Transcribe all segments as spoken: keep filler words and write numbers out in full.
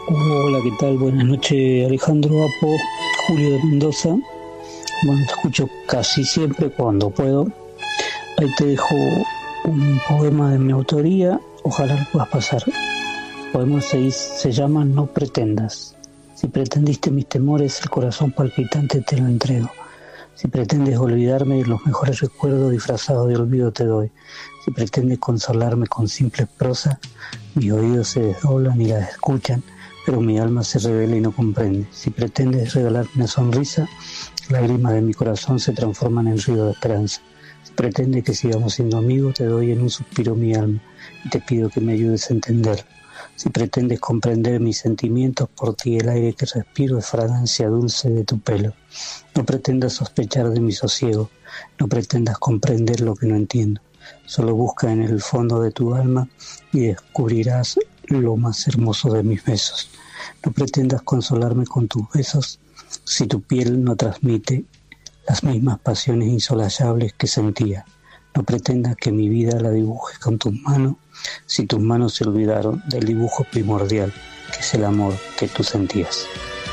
Hola, ¿qué tal? Buenas noches, Alejandro Apo, Julio de Mendoza. Bueno, te escucho casi siempre cuando puedo. Ahí te dejo un poema de mi autoría, ojalá lo puedas pasar. El poema se, se llama No pretendas. Si pretendiste mis temores, el corazón palpitante te lo entrego. Si pretendes olvidarme de los mejores recuerdos disfrazados de olvido te doy. Si pretendes consolarme con simples prosa, mis oídos se desdoblan y las escuchan, pero mi alma se revela y no comprende. Si pretendes regalarme una sonrisa, lágrimas de mi corazón se transforman en río de esperanza. Si pretendes que sigamos siendo amigos, te doy en un suspiro mi alma y te pido que me ayudes a entenderlo. Si pretendes comprender mis sentimientos, por ti el aire que respiro es fragancia dulce de tu pelo. No pretendas sospechar de mi sosiego, no pretendas comprender lo que no entiendo. Solo busca en el fondo de tu alma y descubrirás lo más hermoso de mis besos. No pretendas consolarme con tus besos si tu piel no transmite las mismas pasiones insosolayables que sentía. No pretendas que mi vida la dibujes con tus manos si tus manos se olvidaron del dibujo primordial, que es el amor que tú sentías.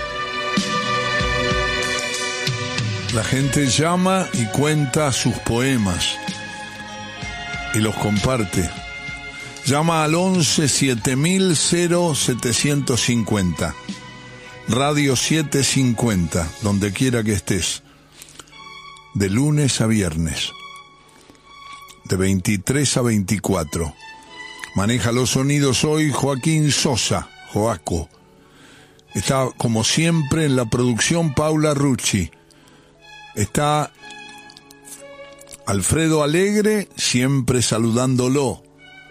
La gente llama y cuenta sus poemas y los comparte. Llama al once siete mil setecientos cincuenta. Radio setecientos cincuenta, donde quiera que estés. De lunes a viernes. De veintitrés a veinticuatro. Maneja los sonidos hoy Joaquín Sosa, Joaco. Está, como siempre, en la producción Paula Rucci. Está Alfredo Alegre, siempre saludándolo.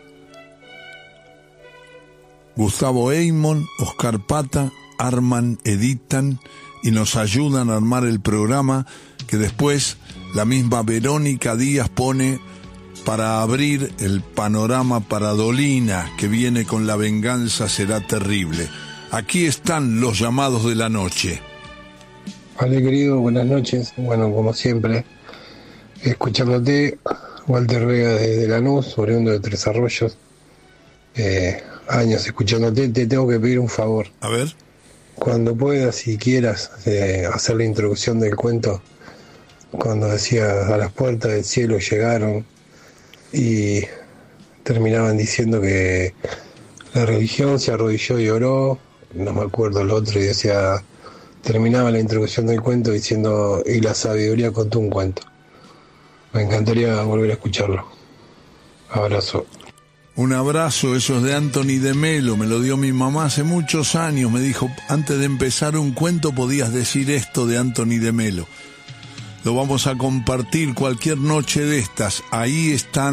Gustavo Eymon, Oscar Pata, arman, editan y nos ayudan a armar el programa que después la misma Verónica Díaz pone para abrir el panorama para Dolina, que viene con La venganza será terrible. Aquí están los llamados de la noche. Vale, querido, buenas noches. Bueno, como siempre, escuchándote, Walter Vega desde Lanús, oriundo de Tres Arroyos. Eh, años escuchándote, te tengo que pedir un favor. A ver. Cuando puedas, si quieras, eh, hacer la introducción del cuento, cuando decía a las puertas del cielo llegaron y terminaban diciendo que la religión se arrodilló y oró, no me acuerdo el otro, y decía, terminaba la introducción del cuento diciendo, y la sabiduría contó un cuento. Me encantaría volver a escucharlo. Abrazo. Un abrazo, eso es de Anthony de Melo, me lo dio mi mamá hace muchos años, me dijo, antes de empezar un cuento podías decir esto de Anthony de Melo. Lo vamos a compartir cualquier noche de estas, ahí están